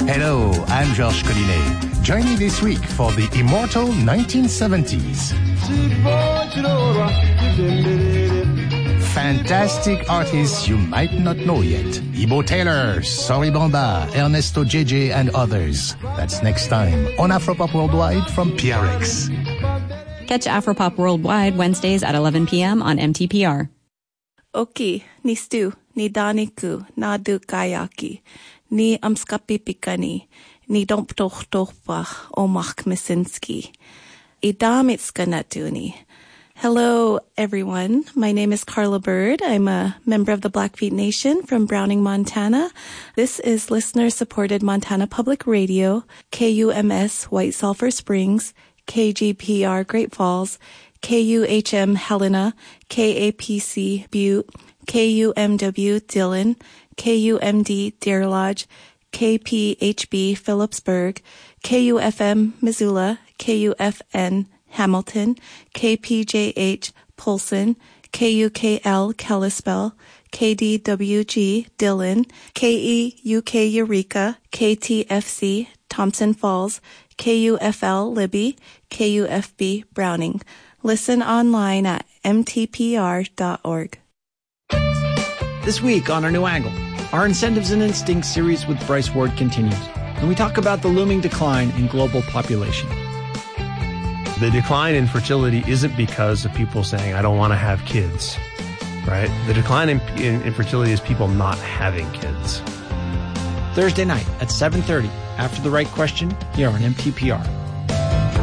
Hello, I'm Georges Collinet. Join me this week for the immortal 1970s. Fantastic artists you might not know yet. Ibo Taylor, Sorry Bamba, Ernesto JJ, and others. That's next time on Afropop Worldwide from PRX. Catch Afropop Worldwide Wednesdays at 11 p.m. on MTPR. Oki, ni stu, ni daniku, na du kayaki, ni amskapipikani, ni domptochtopach, omach misinski. Idamitskanattuni. Hello, everyone. My name is Carla Bird. I'm a member of the Blackfeet Nation from Browning, Montana. This is listener-supported Montana Public Radio, KUMS White Sulphur Springs, KGPR Great Falls, KUHM Helena, KAPC Butte, KUMW Dillon, KUMD Deer Lodge, KPHB Phillipsburg, KUFM Missoula, KUFN Hamilton, KPJH Polson, KUKL Kalispell, KDWG Dillon, KEUK Eureka, KTFC Thompson Falls, KUFL Libby, KUFB Browning. Listen online at mtpr.org. This week on Our New Angle, our Incentives and Instincts series with Bryce Ward continues, and we talk about the looming decline in global population. The decline in fertility isn't because of people saying, I don't want to have kids, right? The decline in fertility is people not having kids. Thursday night at 7:30, after The Right Question, here on MTPR.